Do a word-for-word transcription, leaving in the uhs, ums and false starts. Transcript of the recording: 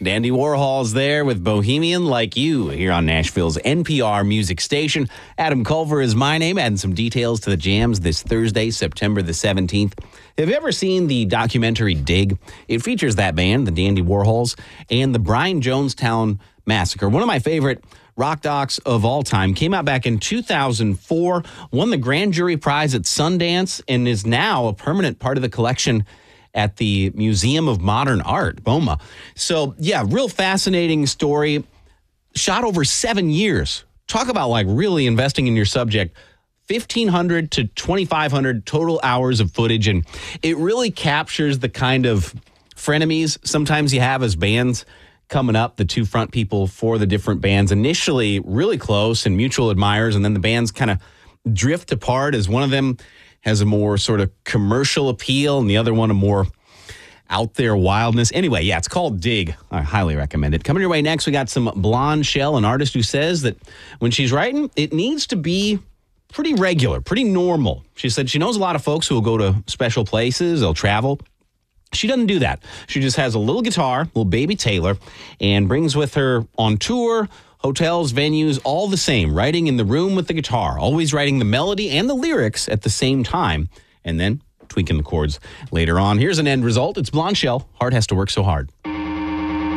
Dandy Warhol's there with Bohemian Like You here on Nashville's N P R music station. Adam Culver is my name, adding some details to the jams this Thursday, September the seventeenth. Have you ever seen the documentary Dig? It features that band, the Dandy Warhols, and the Brian Jonestown Massacre. One of my favorite rock docs of all time. Came out back in two thousand four, won the Grand Jury Prize at Sundance, and is now a permanent part of the collection at the Museum of Modern Art, MoMA. So, yeah, real fascinating story. Shot over seven years. Talk about, like, really investing in your subject. fifteen hundred to twenty-five hundred total hours of footage, and it really captures the kind of frenemies sometimes you have as bands coming up, the two front people for the different bands. Initially, really close and mutual admirers, and then the bands kind of drift apart as one of them has a more sort of commercial appeal and the other one a more out there wildness. Anyway, yeah, it's called Dig. I highly recommend it. Coming your way next, we got some Blonde Shell, an artist who says that when she's writing, it needs to be pretty regular, pretty normal. She said she knows a lot of folks who will go to special places, they'll travel. She doesn't do that. She just has a little guitar, little baby Taylor, and brings with her on tour, hotels, venues, all the same, writing in the room with the guitar, always writing the melody and the lyrics at the same time, and then tweaking the chords later on. Here's an end result. It's Blonde Shell. Heart Has to Work So Hard.